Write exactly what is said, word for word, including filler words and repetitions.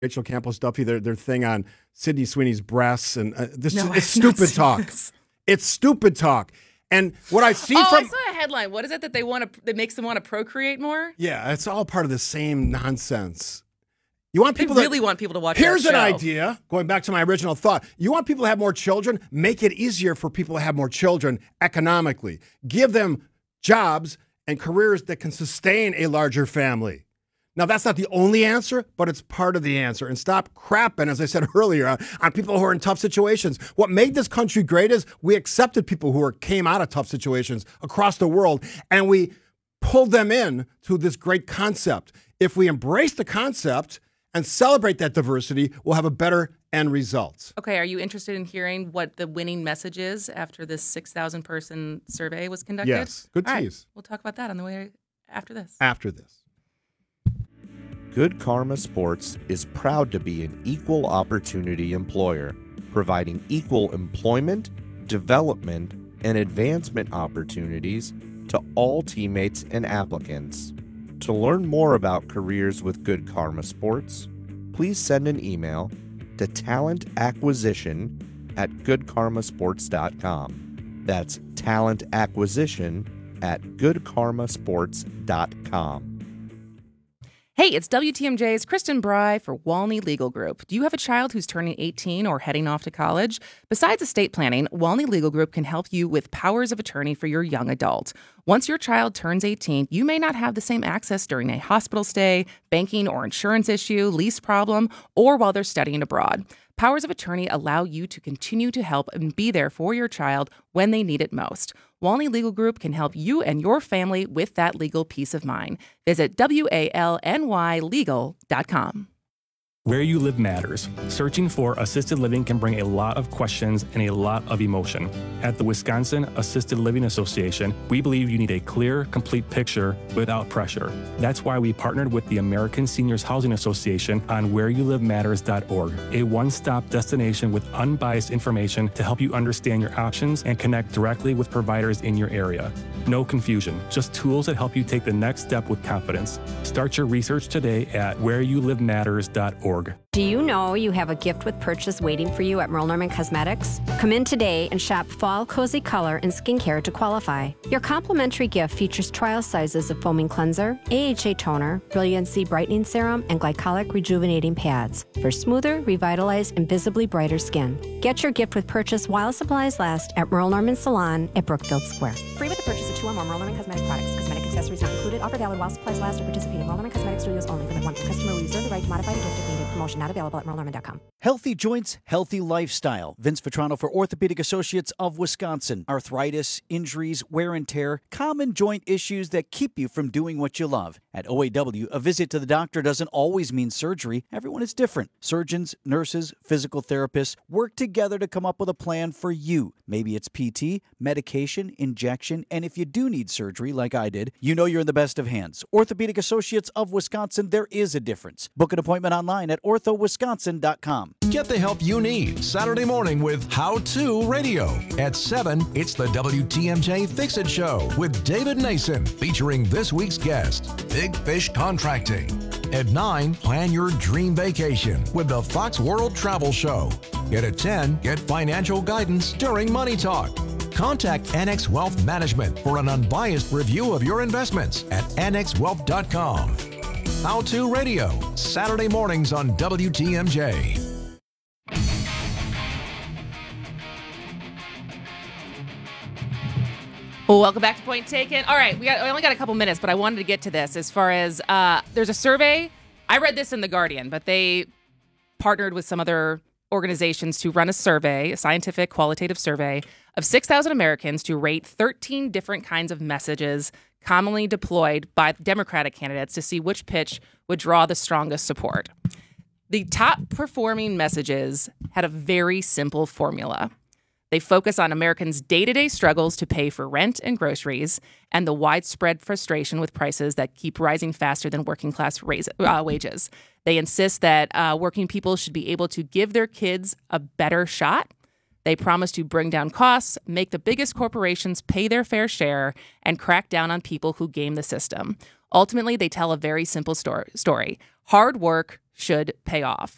Rachel Campos Duffy, their their thing on Sydney Sweeney's breasts, and uh, this No, it's I've not stupid seen talk. this. It's stupid talk. And what I see Oh, from I saw a headline. What is it that they want to that makes them want to procreate more? yeah, it's all part of the same nonsense. You want They people really to, want people to watch. Here's that an show. idea. Going back to my original thought, you want people to have more children. Make it easier for people to have more children economically. Give them jobs and careers that can sustain a larger family. Now, that's not the only answer, but it's part of the answer. And stop crapping, as I said earlier, on, on people who are in tough situations. What made this country great is we accepted people who are, came out of tough situations across the world, and we pulled them in to this great concept. If we embrace the concept and celebrate that diversity, we'll have a better end result. Okay, are you interested in hearing what the winning message is after this six thousand person survey was conducted? Yes, good All right, tease. we'll talk about that on the way after this. After this. Good Karma Sports is proud to be an equal opportunity employer, providing equal employment, development, and advancement opportunities to all teammates and applicants. To learn more about careers with Good Karma Sports, please send an email to talent acquisition at good karma sports dot com. That's talent acquisition at good karma sports dot com. Hey, it's W T M J's Kristen Bry for Walney Legal Group. Do you have a child who's turning eighteen or heading off to college? Besides estate planning, Walney Legal Group can help you with powers of attorney for your young adult. Once your child turns eighteen, you may not have the same access during a hospital stay, banking or insurance issue, lease problem, or while they're studying abroad. Powers of attorney allow you to continue to help and be there for your child when they need it most. Walney Legal Group can help you and your family with that legal peace of mind. Visit W A L N Y legal dot com. Where you live matters. Searching for assisted living can bring a lot of questions and a lot of emotion. At the Wisconsin Assisted Living Association, we believe you need a clear, complete picture without pressure. That's why we partnered with the American Seniors Housing Association on where you live matters dot org, a one-stop destination with unbiased information to help you understand your options and connect directly with providers in your area. No confusion, just tools that help you take the next step with confidence. Start your research today at where you live matters dot org. Do you know you have a gift with purchase waiting for you at Merle Norman Cosmetics? Come in today and shop Fall Cozy Color and Skincare to qualify. Your complimentary gift features trial sizes of foaming cleanser, A H A toner, Brilliancy brightening serum, and glycolic rejuvenating pads for smoother, revitalized, and visibly brighter skin. Get your gift with purchase while supplies last at Merle Norman Salon at Brookfield Square. Free with the purchase of two or more Merle Norman Cosmetic products. Cosmetic accessories not included. Offer valid while supplies last or participating Merle Norman Cosmetic Studios only. For the one customer will reserve the right to modify the gift if needed. Promotion not available at merle norman dot com. Healthy joints, healthy lifestyle. Vince Vetrano for Orthopedic Associates of Wisconsin. Arthritis, injuries, wear and tear, common joint issues that keep you from doing what you love. At O A W, a visit to the doctor doesn't always mean surgery. Everyone is different. Surgeons, nurses, physical therapists work together to come up with a plan for you. Maybe it's P T, medication, injection, and if you do need surgery, like I did, you know you're in the best of hands. Orthopedic Associates of Wisconsin, there is a difference. Book an appointment online at ortho wisconsin dot com. Get the help you need Saturday morning with How To Radio. At seven, it's the W T M J Fix-It Show with David Nason, featuring this week's guest, Big Fish Contracting. At nine, plan your dream vacation with the Fox World Travel Show. And at ten, get financial guidance during Money Talk. Contact Annex Wealth Management for an unbiased review of your investments at annex wealth dot com. How To Radio, Saturday mornings on W T M J. Well, welcome back to Point Taken. All right, we got we only got a couple minutes, but I wanted to get to this as far as uh, there's a survey. I read this in The Guardian, but they partnered with some other organizations to run a survey, a scientific qualitative survey of six thousand Americans to rate thirteen different kinds of messages commonly deployed by Democratic candidates to see which pitch would draw the strongest support. The top performing messages had a very simple formula. They focus on Americans' day-to-day struggles to pay for rent and groceries and the widespread frustration with prices that keep rising faster than working-class raise, uh, wages. They insist that uh, working people should be able to give their kids a better shot. They promise to bring down costs, make the biggest corporations pay their fair share, and crack down on people who game the system. Ultimately, they tell a very simple story. story. Hard work should pay off.